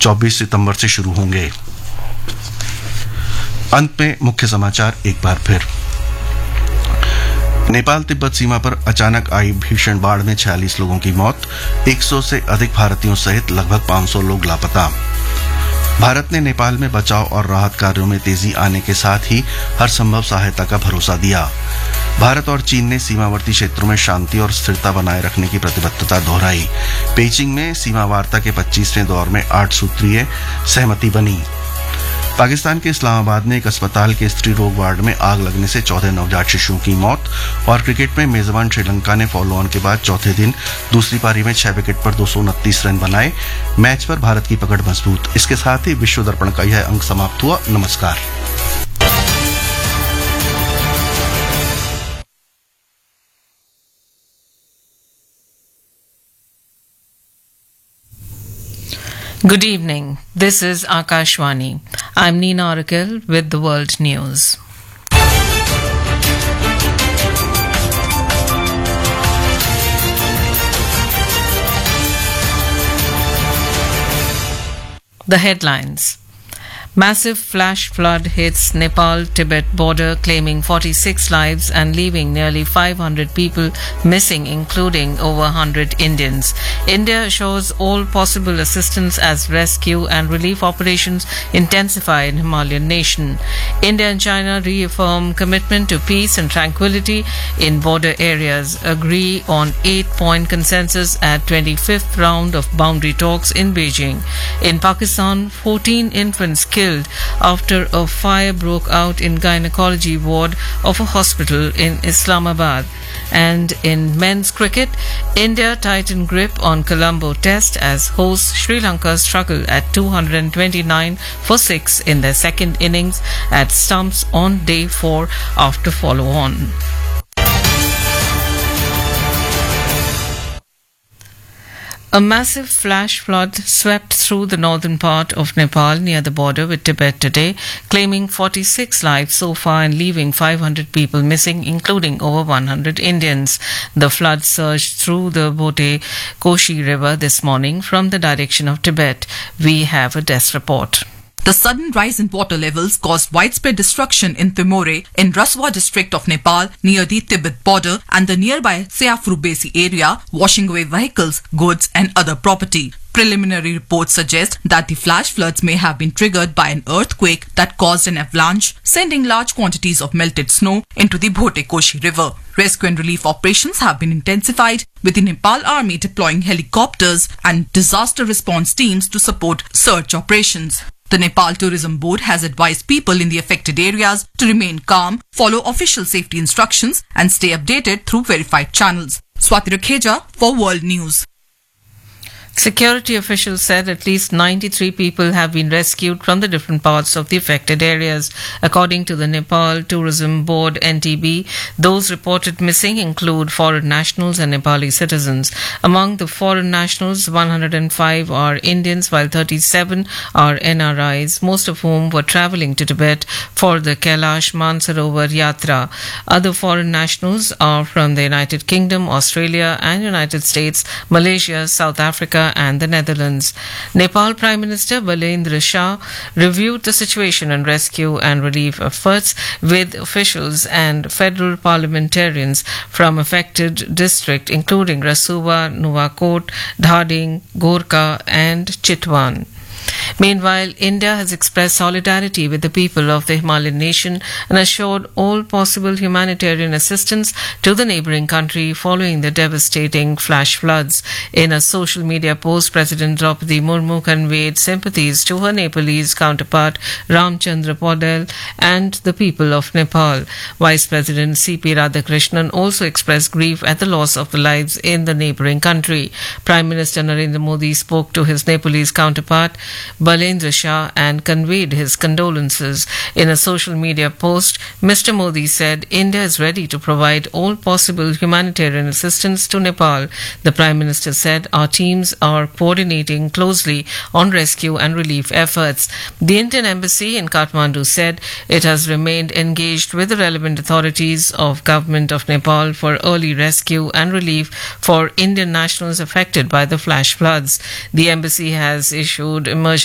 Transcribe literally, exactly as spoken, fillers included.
चौबीस सितंबर से शुरू होंगे। अंत में मुख्य समाचार एक बार फिर। नेपाल तिब्बत सीमा पर अचानक आई भीषण बाढ़ में छियालीस लोगों की मौत, सौ से अधिक भारतीयों सहित लगभग पाँच सौ लोग लापता। भारत ने नेपाल में बचाव और राहत कार्यों में तेजी आने के साथ ही हर संभव सहायता का भरोसा दिया। भारत और चीन ने सीमावर्ती क्षेत्रों में शांति और स्थिरता बनाए रखने की प्रतिबद्धता दोहराई। पेइचिंग में सीमा वार्ता के पच्चीसवें दौर में आठ सूत्रीय सहमति बनी। पाकिस्तान के इस्लामाबाद में एक अस्पताल के स्त्री रोग वार्ड में आग लगने से चौदह नवजात शिशुओं की मौत। और क्रिकेट में मेजबान श्रीलंका ने फॉलो ऑन के बाद चौथे दिन दूसरी पारी में छह विकेट पर दो सौ उनतीस रन बनाए। मैच पर भारत की पकड़ मजबूत। इसके साथ ही विश्व दर्पण का यह अंक समाप्त हुआ। नमस्कार। Good evening. This is Akashwani. I'm Nina Oracle with the World News. The headlines. Massive flash flood hits Nepal-Tibet border, claiming forty-six lives and leaving nearly five hundred people missing, including over one hundred Indians. India assures all possible assistance as rescue and relief operations intensify in Himalayan nation. India and China reaffirm commitment to peace and tranquility in border areas, agree on eight-point consensus at twenty-fifth round of boundary talks in Beijing. In Pakistan, fourteen infants killed after a fire broke out in gynecology ward of a hospital in Islamabad. And in men's cricket, India tightened grip on Colombo Test as hosts Sri Lanka struggle at two hundred twenty-nine for six in their second innings at stumps on day four after follow-on. A massive flash flood swept through the northern part of Nepal near the border with Tibet today, claiming forty-six lives so far and leaving five hundred people missing, including over one hundred Indians. The flood surged through the Bote Koshi River this morning from the direction of Tibet. We have a desk report. The sudden rise in water levels caused widespread destruction in Timore in Raswa district of Nepal near the Tibet border and the nearby Seafrubesi area, washing away vehicles, goods and other property. Preliminary reports suggest that the flash floods may have been triggered by an earthquake that caused an avalanche, sending large quantities of melted snow into the Bote Koshi River. Rescue and relief operations have been intensified, with the Nepal Army deploying helicopters and disaster response teams to support search operations. The Nepal Tourism Board has advised people in the affected areas to remain calm, follow official safety instructions and stay updated through verified channels. Swati Rakheja for World News. Security officials said at least ninety-three people have been rescued from the different parts of the affected areas. According to the Nepal Tourism Board N T B, those reported missing include foreign nationals and Nepali citizens. Among the foreign nationals, one hundred five are Indians while thirty-seven are N R Is, most of whom were travelling to Tibet for the Kailash Mansarovar Yatra. Other foreign nationals are from the United Kingdom, Australia and United States, Malaysia, South Africa and the Netherlands. Nepal Prime Minister Balendra Shah reviewed the situation and rescue and relief efforts with officials and federal parliamentarians from affected districts including Rasuwa, Nuwakot, Dhading, Gorkha and Chitwan. Meanwhile, India has expressed solidarity with the people of the Himalayan nation and assured all possible humanitarian assistance to the neighbouring country following the devastating flash floods. In a social media post, President Draupadi Murmu conveyed sympathies to her Nepalese counterpart Ramchandra Paudel and the people of Nepal. Vice President C P Radhakrishnan also expressed grief at the loss of the lives in the neighbouring country. Prime Minister Narendra Modi spoke to his Nepalese counterpart Balendra Shah and conveyed his condolences. In a social media post, Mister Modi said India is ready to provide all possible humanitarian assistance to Nepal. The Prime Minister said our teams are coordinating closely on rescue and relief efforts. The Indian Embassy in Kathmandu said it has remained engaged with the relevant authorities of Government of Nepal for early rescue and relief for Indian nationals affected by the flash floods. The embassy has issued emergency